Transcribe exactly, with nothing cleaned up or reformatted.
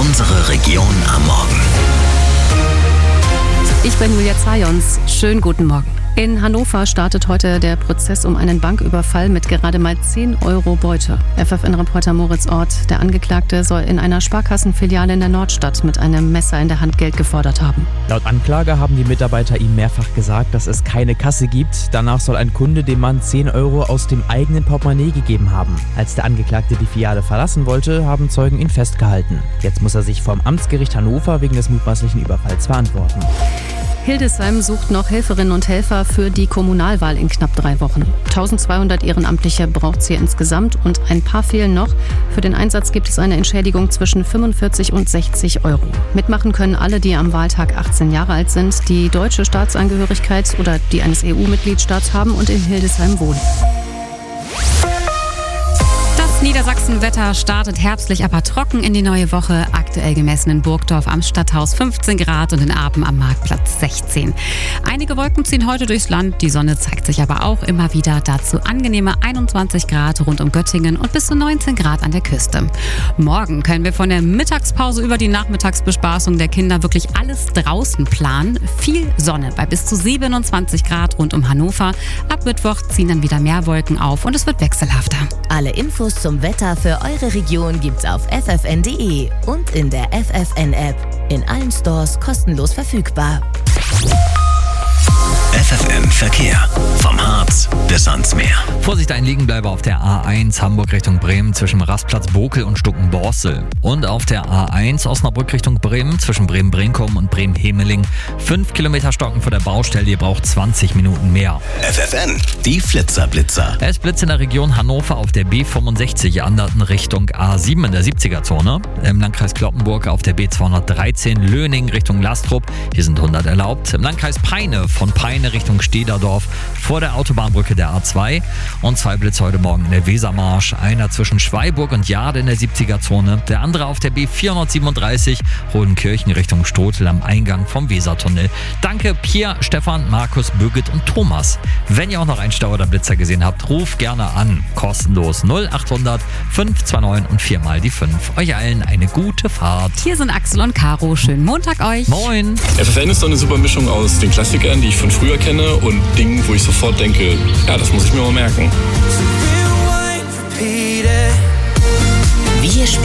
Unsere Region am Morgen. Ich bin Julia Zajons. Schönen guten Morgen. In Hannover startet heute der Prozess um einen Banküberfall mit gerade mal zehn Euro Beute. F F N-Reporter Moritz Ort, der Angeklagte soll in einer Sparkassenfiliale in der Nordstadt mit einem Messer in der Hand Geld gefordert haben. Laut Anklage haben die Mitarbeiter ihm mehrfach gesagt, dass es keine Kasse gibt. Danach soll ein Kunde dem Mann zehn Euro aus dem eigenen Portemonnaie gegeben haben. Als der Angeklagte die Filiale verlassen wollte, haben Zeugen ihn festgehalten. Jetzt muss er sich vom Amtsgericht Hannover wegen des mutmaßlichen Überfalls verantworten. Hildesheim sucht noch Helferinnen und Helfer für die Kommunalwahl in knapp drei Wochen. eintausendzweihundert Ehrenamtliche braucht es hier insgesamt und ein paar fehlen noch. Für den Einsatz gibt es eine Entschädigung zwischen fünfundvierzig und sechzig Euro. Mitmachen können alle, die am Wahltag achtzehn Jahre alt sind, die deutsche Staatsangehörigkeit oder die eines E U-Mitgliedstaats haben und in Hildesheim wohnen. Das Niedersachsen-Wetter startet herbstlich, aber trocken in die neue Woche. Aktuell gemessen in Burgdorf am Stadthaus fünfzehn Grad und in Apen am Marktplatz sechzehn. Einige Wolken ziehen heute durchs Land, die Sonne zeigt sich aber auch immer wieder. Dazu angenehme einundzwanzig Grad rund um Göttingen und bis zu neunzehn Grad an der Küste. Morgen können wir von der Mittagspause über die Nachmittagsbespaßung der Kinder wirklich alles draußen planen. Viel Sonne bei bis zu siebenundzwanzig Grad rund um Hannover. Ab Mittwoch ziehen dann wieder mehr Wolken auf und es wird wechselhafter. Alle Infos zum Wetter für eure Region gibt's auf f f n punkt d e und in der F F N-App. In allen Stores kostenlos verfügbar. F F N Verkehr. Vom Harz bis ans Meer. Vorsicht, ein Liegenbleiber auf der A eins Hamburg Richtung Bremen zwischen Rastplatz Bokel und Stuckenborstel. Und auf der A eins Osnabrück Richtung Bremen zwischen Bremen-Brinkum und Bremen-Hemeling. Fünf Kilometer Stocken vor der Baustelle, ihr braucht zwanzig Minuten mehr. F F N, die Flitzer-Blitzer. Es blitzt in der Region Hannover auf der B fünfundsechzig Anderten Richtung A sieben in der siebziger-Zone. Im Landkreis Cloppenburg auf der B zweihundertdreizehn Löning Richtung Lastrup. Hier sind hundert erlaubt. Im Landkreis Peine von Peine Richtung Stederdorf vor der Autobahnbrücke der A zwei. Und zwei Blitze heute Morgen in der Wesermarsch. Einer zwischen Schweiburg und Jade in der siebziger-Zone. Der andere auf der B vierhundertsiebenunddreißig Rodenkirchen Richtung Stotel am Eingang vom Wesertunnel. Danke Pierre, Stefan, Markus, Birgit und Thomas. Wenn ihr auch noch einen Stau oder Blitzer gesehen habt, ruft gerne an. Kostenlos null achthundert fünf zwei neun und viermal die fünf. Euch allen eine gute Fahrt. Hier sind Axel und Caro. Schönen Montag euch. Moin. F F N ist so eine super Mischung aus den Klassikern, die ich von früher kenne, und Dingen, wo ich sofort denke, ja, das muss ich mir mal merken. Wir spielen